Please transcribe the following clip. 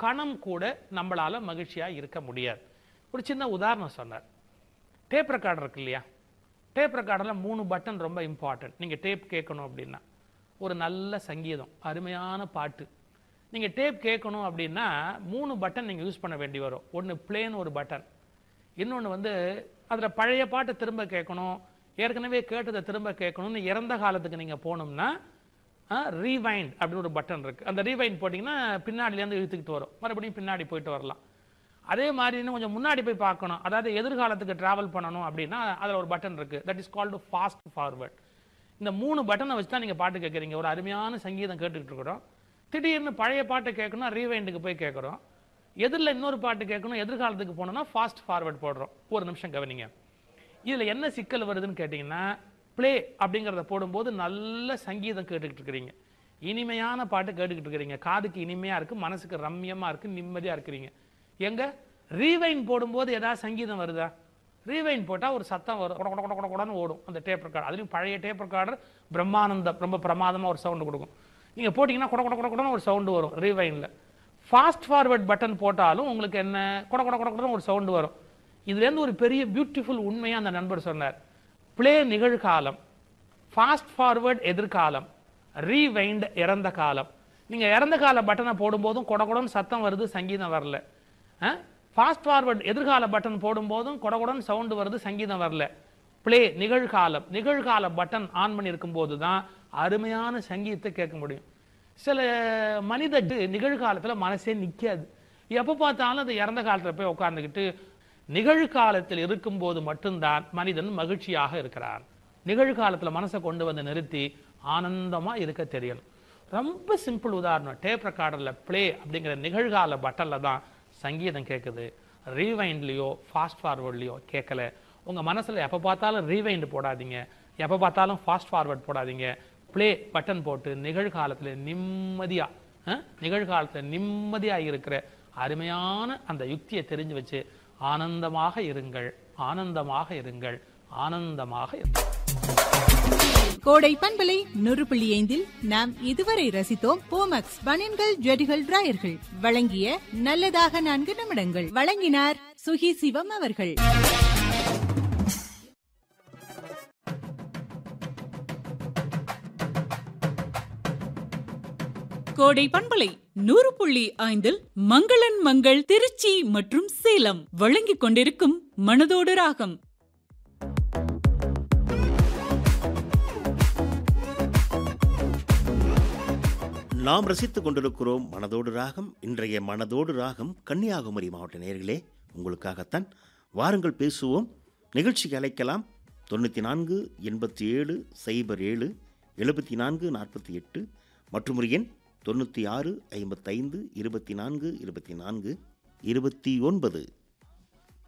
கணம் கூட நம்மளால மகிழ்ச்சியா இருக்க முடியாது. ஒரு சின்ன உதாரணம் சொன்னார். டேப் ரெக்கார்டர் இருக்கு இல்லையா? டேப் ரெக்கார்டரில் 3 பட்டன் ரொம்ப இம்பார்ட்டன்ட். நீங்கள் டேப் கேட்கணும் அப்படின்னா, ஒரு நல்ல சங்கீதம், அருமையான பாட்டு, நீங்கள் டேப் கேட்கணும் அப்படின்னா 3 பட்டன் நீங்கள் யூஸ் பண்ண வேண்டி வரும். ஒன்று பிளேன்னு ஒரு பட்டன், இன்னொன்று வந்து அதில் பழைய பாட்டை திரும்ப கேட்கணும், ஏற்கனவே கேட்டதை திரும்ப கேட்கணும்னு இறந்த காலத்துக்கு நீங்கள் போகணும்னா ரீவைண்ட் அப்படின்னு ஒரு பட்டன் இருக்குது. அந்த ரீவைண்ட் போட்டிங்கன்னா பின்னாடிலேருந்து இழுத்துக்கிட்டு வரும், மறுபடியும் பின்னாடி போயிட்டு வரலாம். அதே மாதிரி இன்னும் கொஞ்சம் முன்னாடி போய் பார்க்கணும், அதாவது எதிர்காலத்துக்கு டிராவல் பண்ணணும் அப்படின்னா அதில் ஒரு பட்டன் இருக்குது, that is called fast forward. இந்த 3 பட்டனை வச்சு தான் நீங்கள் பாட்டு கேட்குறீங்க. ஒரு அருமையான சங்கீதம் கேட்டுக்கிட்டு இருக்கிறோம், திடீர்னு பழைய பாட்டு கேட்கணும், ரீவைண்டுக்கு போய் கேட்குறோம். எதிரில் இன்னொரு பாட்டு கேட்கணும், எதிர்காலத்துக்கு போனோம்னா ஃபாஸ்ட் ஃபார்வர்ட் போடுறோம். ஒரு நிமிஷம் கவனிங்க, இதில் என்ன சிக்கல் வருதுன்னு கேட்டிங்கன்னா, பிளே அப்படிங்கிறத போடும்போது நல்ல சங்கீதம் கேட்டுக்கிட்டு இருக்கிறீங்க, இனிமையான பாட்டு கேட்டுக்கிட்டு இருக்கிறீங்க, காதுக்கு இனிமையாக இருக்குது, மனசுக்கு ரம்யமாக இருக்குது, நிம்மதியாக இருக்கிறீங்க. எங்க ரீவைன் போடும்போது ஏதாவது சங்கீதம் வருதா? ரீவைன் போட்டால் ஒரு சத்தம் வரும், கொட கொட கொட கொடன்னு ஓடும் அந்த டேப் ரெக்கார்டர். அதுலேயும் பழைய டேப் ரெக்கார்டர் பிரம்மானந்தம், ரொம்ப பிரமாதமாக ஒரு சவுண்டு கொடுக்கும். நீங்கள் போட்டிங்கன்னா கொட கொட கொட கொடன்னு ஒரு சவுண்டு வரும் ரீவைனில். ஃபாஸ்ட் ஃபார்வர்ட் பட்டன் போட்டாலும் உங்களுக்கு என்ன கொட கொட கொட கொடன்னு ஒரு சவுண்டு வரும். இதுலேருந்து ஒரு பெரிய பியூட்டிஃபுல் உண்மையாக அந்த நண்பர் சொன்னார். பிளே நிகழ்காலம், ஃபாஸ்ட் ஃபார்வர்ட் எதிர்காலம், ரீவைண்ட் இறந்த காலம். நீங்கள் இறந்த கால பட்டனை போடும்போதும் கொட கொடன்னு சத்தம் வருது, சங்கீதம் வரல. ஃபாஸ்ட் ஃபார்வர்ட் எதிர்கால பட்டன் போடும்போதும் கொடகுடன் சவுண்டு வருது, சங்கீதம் வரல. பிளே நிகழ்காலம், நிகழ்கால பட்டன் ஆன் பண்ணி இருக்கும்போது தான் அருமையான சங்கீதத்தை கேட்க முடியும். சில மனித நிகழ்காலத்தில் மனசே நிற்காது, எப்போ பார்த்தாலும் அது இறந்த காலத்தில் போய் உட்கார்ந்துக்கிட்டு. நிகழ்காலத்தில் இருக்கும்போது மட்டும்தான் மனிதன் மகிழ்ச்சியாக இருக்கிறான். நிகழ்காலத்தில் மனசை கொண்டு வந்து நிறுத்தி ஆனந்தமாக இருக்க தெரியணும். ரொம்ப சிம்பிள் உதாரணம், டேப் ரெக்கார்டரில் பிளே அப்படிங்கிற நிகழ்கால பட்டனில் தான் சங்கீதம் கேட்குது, ரீவைண்ட்லேயோ ஃபாஸ்ட் ஃபார்வர்ட்லேயோ கேட்கல. உங்கள் மனசில் எப்போ பார்த்தாலும் ரீவைண்ட் போடாதீங்க, எப்போ பார்த்தாலும் ஃபாஸ்ட் ஃபார்வர்ட் போடாதீங்க. பிளே பட்டன் போட்டு நிகழ்காலத்தில் நிம்மதியாக இருக்கிற அருமையான அந்த யுக்தியை தெரிஞ்சு வச்சு ஆனந்தமாக இருங்கள், ஆனந்தமாக இருங்கள், ஆனந்தமாக இருங்கள். கோடை பண்பலை 100.5 நாம் இதுவரை ரசித்தோம் போமக்ஸ் பனியன்கள் ஜெடிகள் டிராயர்கள் வழங்கிய நல்லதாக 4 நிமிடங்கள். வழங்கினார் சுகி சிவம் அவர்கள். கோடை பண்பலை 100.5 மங்களன் மங்கள் திருச்சி மற்றும் சேலம் வழங்கிக் கொண்டிருக்கும் மனதோடு ராகம். நாம் ரசித்துக் கொண்டிருக்கிறோம் மனதோடு ராகம். இன்றைய மனதோடு ராகம் கன்னியாகுமரி மாவட்ட நேயர்களே உங்களுக்காகத்தான். வாருங்கள் பேசுவோம். நிகழ்ச்சிக்கு அழைக்கலாம் 94 87 07 74 48 மற்றும் ஒரு எண் 96 55 24 24 29.